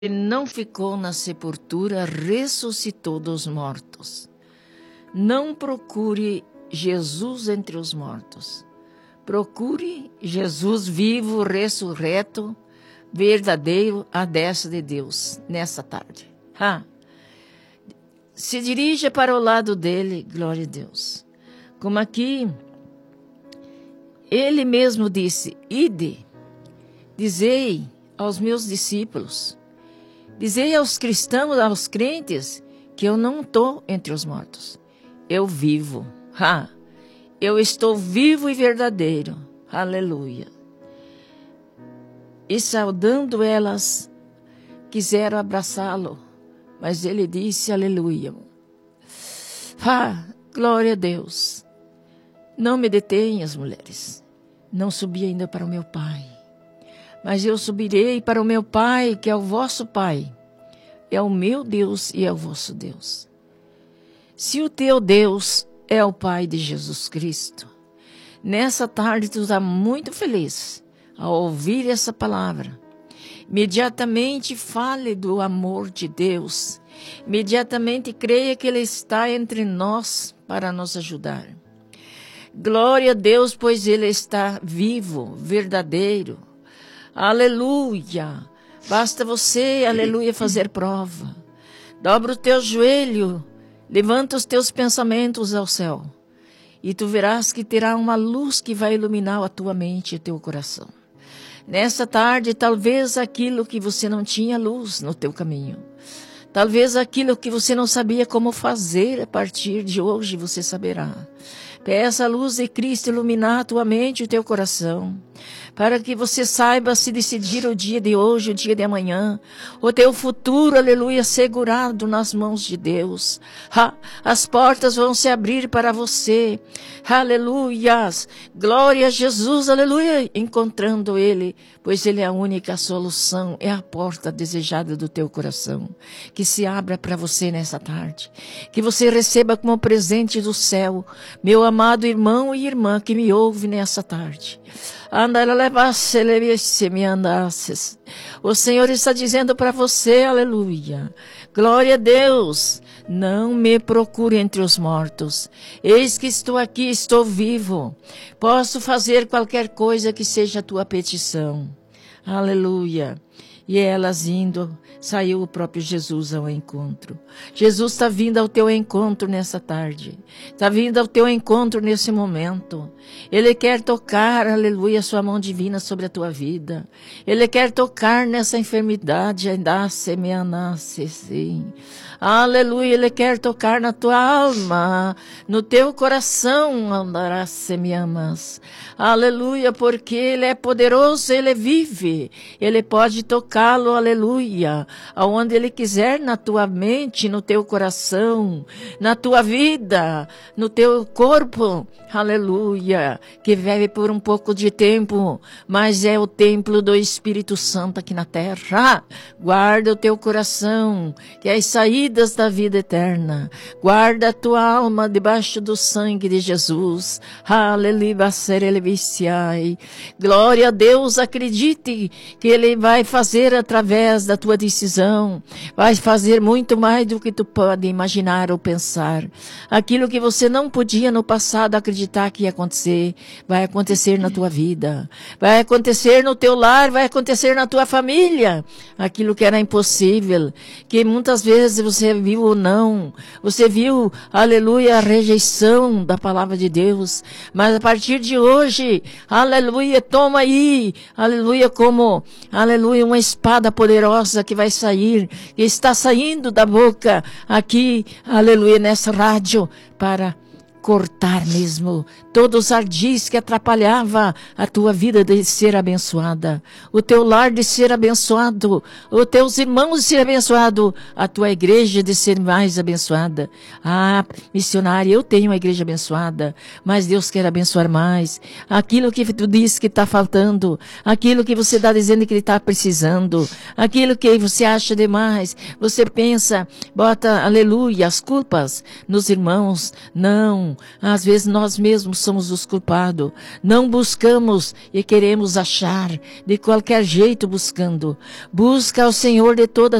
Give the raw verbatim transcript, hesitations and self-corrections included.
Ele não ficou na sepultura, ressuscitou dos mortos. Não procure Jesus entre os mortos. Procure Jesus vivo, ressurreto, verdadeiro, à destra de Deus, nessa tarde. Ha. Se dirija para o lado dele, glória a Deus. Como aqui, ele mesmo disse, ide, dizei aos meus discípulos, dizei aos cristãos, aos crentes, que eu não estou entre os mortos. Eu vivo. Ha. Eu estou vivo e verdadeiro. Aleluia. E saudando elas, quiseram abraçá-lo. Mas ele disse, aleluia. Ah, glória a Deus. Não me detenhas, mulheres. Não subi ainda para o meu Pai. Mas eu subirei para o meu Pai, que é o vosso Pai. É o meu Deus e é o vosso Deus. Se o teu Deus é o Pai de Jesus Cristo, nessa tarde tu está muito feliz ao ouvir essa palavra. Imediatamente fale do amor de Deus. Imediatamente creia que Ele está entre nós para nos ajudar. Glória a Deus, pois Ele está vivo, verdadeiro. Aleluia. Basta você, aleluia, fazer prova. Dobra o teu joelho, levanta os teus pensamentos ao céu. E tu verás que terá uma luz que vai iluminar a tua mente e o teu coração. Nessa tarde, talvez aquilo que você não tinha luz no teu caminho. Talvez aquilo que você não sabia como fazer, a partir de hoje você saberá. Peça a luz de Cristo iluminar a tua mente e o teu coração, para que você saiba se decidir o dia de hoje, o dia de amanhã, o teu futuro, aleluia, segurado nas mãos de Deus. Ha, as portas vão se abrir para você, aleluias, glória a Jesus, aleluia, encontrando Ele, pois Ele é a única solução, é a porta desejada do teu coração, que se abra para você nessa tarde, que você receba como presente do céu, meu amado irmão e irmã que me ouve nessa tarde. O Senhor está dizendo para você, aleluia, glória a Deus, não me procure entre os mortos, eis que estou aqui, estou vivo, posso fazer qualquer coisa que seja a tua petição, aleluia. E elas indo, saiu o próprio Jesus ao encontro. Jesus está vindo ao teu encontro nessa tarde. Está vindo ao teu encontro nesse momento. Ele quer tocar, aleluia, sua mão divina sobre a tua vida. Ele quer tocar nessa enfermidade. Aleluia, Ele quer tocar na tua alma, no teu coração. Aleluia, porque Ele é poderoso, Ele vive. Ele pode tocar aleluia, aonde Ele quiser, na tua mente, no teu coração, na tua vida, no teu corpo, aleluia, que vive por um pouco de tempo, mas é o templo do Espírito Santo aqui na terra. Guarda o teu coração, que é as saídas da vida eterna, guarda a tua alma debaixo do sangue de Jesus, aleluia, glória a Deus, acredite que Ele vai fazer através da tua decisão, vai fazer muito mais do que tu pode imaginar ou pensar. Aquilo que você não podia no passado acreditar que ia acontecer, vai acontecer na tua vida, vai acontecer no teu lar, vai acontecer na tua família. Aquilo que era impossível, que muitas vezes você viu ou não, você viu, aleluia, a rejeição da palavra de Deus, mas a partir de hoje, aleluia, toma aí, aleluia, como, aleluia, uma espada poderosa que vai sair, que está saindo da boca aqui, aleluia, nessa rádio, para cortar mesmo todos os ardis que atrapalhava a tua vida de ser abençoada, o teu lar de ser abençoado, os teus irmãos de ser abençoado, a tua igreja de ser mais abençoada. Ah, missionária, eu tenho uma igreja abençoada, mas Deus quer abençoar mais. Aquilo que tu diz que está faltando, aquilo que você está dizendo que Ele está precisando, aquilo que você acha demais, você pensa, bota, aleluia, as culpas nos irmãos. Não. Não, às vezes nós mesmos somos os culpados. Não buscamos e queremos achar, de qualquer jeito buscando. Busca ao Senhor de toda